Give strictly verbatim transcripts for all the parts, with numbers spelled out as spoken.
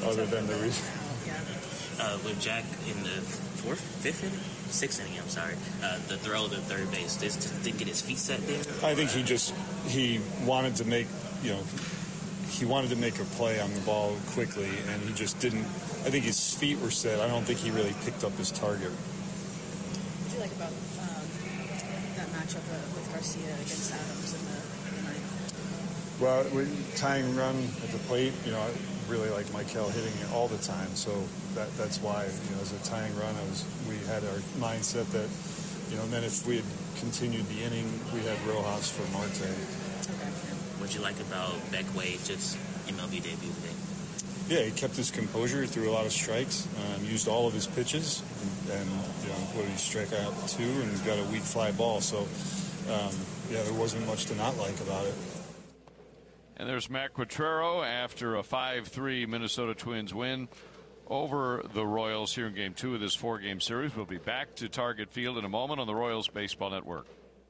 other than the reason. Uh, with Jack in the fourth, fifth inning, sixth inning, I'm sorry, uh, the throw to third base, just didn't get his feet set there? I think he just, he wanted to make, you know, he wanted to make a play on the ball quickly, and he just didn't. I think his feet were set. I don't think he really picked up his target. What do you like about um, that matchup uh, with Garcia against Adams in the, in the ninth? Well, with tying run at the plate, you know, I really like Michael hitting it all the time. So that that's why, you know, as a tying run, I was we had our mindset that, you know, and then if we had continued the inning, we had Rojas for Marte. Okay. What you like about Beck Wade, just M L B debut today? Yeah, he kept his composure, threw a lot of strikes, um, used all of his pitches, and, and you know, what did he strike out two, and he's got a weak fly ball. So, um, yeah, there wasn't much to not like about it. And there's Matt Quatraro after a five three Minnesota Twins win over the Royals here in Game two of this four-game series. We'll be back to Target Field in a moment on the Royals Baseball Network.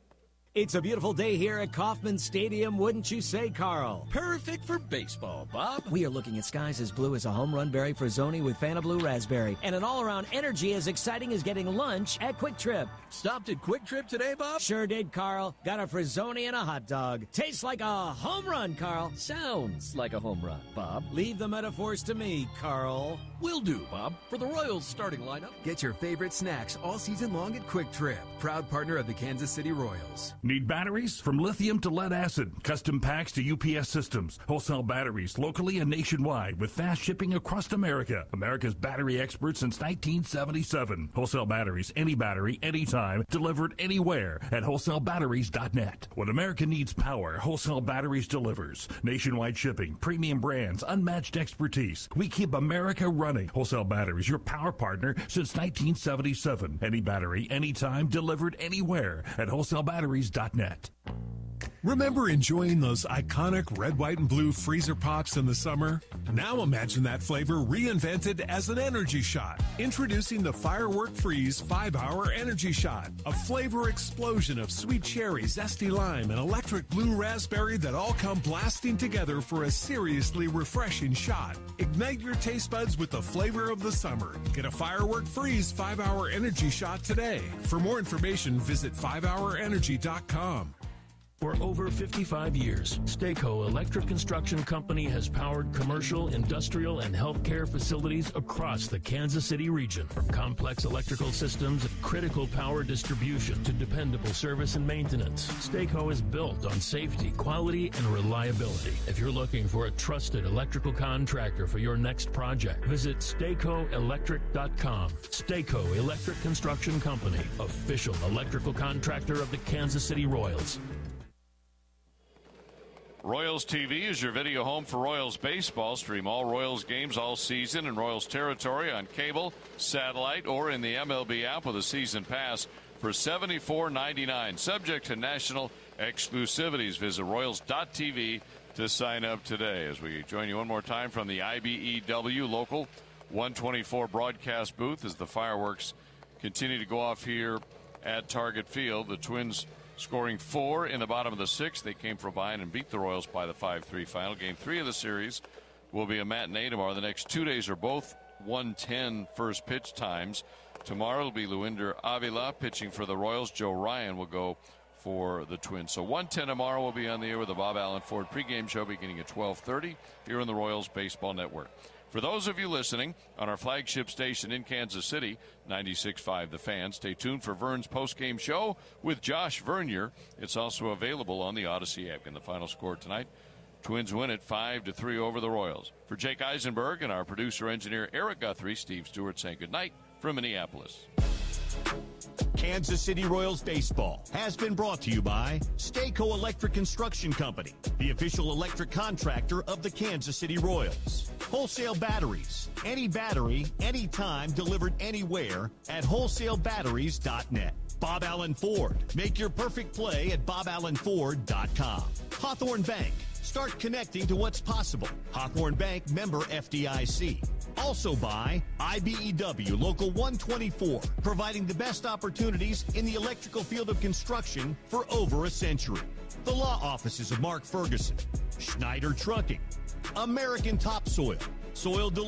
It's a beautiful day here at Kauffman Stadium, wouldn't you say, Carl? Perfect for baseball, Bob. We are looking at skies as blue as a home run berry for Zoni with Fanta Blue Raspberry, and an all-around energy as exciting as getting lunch at Quick Trip. Stopped at Quick Trip today, Bob? Sure did, Carl. Got a Frizzoni and a hot dog. Tastes like a home run, Carl. Sounds like a home run, Bob. Leave the metaphors to me, Carl. Will do, Bob. For the Royals starting lineup. Get your favorite snacks all season long at Quick Trip, proud partner of the Kansas City Royals. Need batteries? From lithium to lead acid, custom packs to U P S systems, wholesale batteries locally and nationwide with fast shipping across America. America's battery expert since nineteen seventy-seven. Wholesale batteries, any battery, anytime, delivered anywhere at wholesale batteries dot net. When America needs power, Wholesale Batteries delivers. Nationwide shipping, premium brands, unmatched expertise. We keep America running. Wholesale Batteries, your power partner since nineteen seventy-seven. Any battery, anytime, delivered anywhere at wholesale batteries dot net. Remember enjoying those iconic red, white, and blue freezer pops in the summer? Now imagine that flavor reinvented as an energy shot. Introducing the Firework Freeze five hour Energy Shot. A flavor explosion of sweet cherry, zesty lime, and electric blue raspberry that all come blasting together for a seriously refreshing shot. Ignite your taste buds with the flavor of the summer. Get a Firework Freeze five hour Energy Shot today. For more information, visit five hour energy dot com. For over fifty-five years, Stayco Electric Construction Company has powered commercial, industrial, and healthcare facilities across the Kansas City region. From complex electrical systems and critical power distribution to dependable service and maintenance, Stayco is built on safety, quality, and reliability. If you're looking for a trusted electrical contractor for your next project, visit Stayco Electric dot com. Stayco Electric Construction Company, official electrical contractor of the Kansas City Royals. Royals T V is your video home for Royals baseball. Stream all Royals games all season in Royals territory on cable, satellite, or in the M L B app with a season pass for seventy-four ninety-nine. Subject to national exclusivities. Visit Royals dot T V to sign up today. As we join you one more time from the I B E W local one twenty-four broadcast booth as the fireworks continue to go off here at Target Field. The Twins scoring four in the bottom of the sixth. They came from behind and beat the Royals by the five three final. Game three of the series will be a matinee tomorrow. The next two days are both one ten first pitch times. Tomorrow will be Luinder Avila pitching for the Royals. Joe Ryan will go for the Twins. So one ten tomorrow will be on the air with the Bob Allen Ford pregame show beginning at twelve thirty here on the Royals Baseball Network. For those of you listening on our flagship station in Kansas City, ninety-six point five The Fan, stay tuned for Vern's postgame show with Josh Vernier. It's also available on the Odyssey app. In the final score tonight, Twins win it five to three over the Royals. For Jake Eisenberg and our producer-engineer Eric Guthrie, Steve Stewart saying goodnight from Minneapolis. Kansas City Royals baseball has been brought to you by Stayco Electric Construction Company, the official electric contractor of the Kansas City Royals. Wholesale batteries, any battery, anytime, delivered anywhere at wholesale batteries dot net. Bob Allen Ford, make your perfect play at bob allen ford dot com. Hawthorne Bank, start connecting to what's possible. Hawthorne Bank, member F D I C. Also by I B E W Local one twenty-four, providing the best opportunities in the electrical field of construction for over a century. The law offices of Mark Ferguson, Schneider Trucking, American Topsoil, Soil Delivery.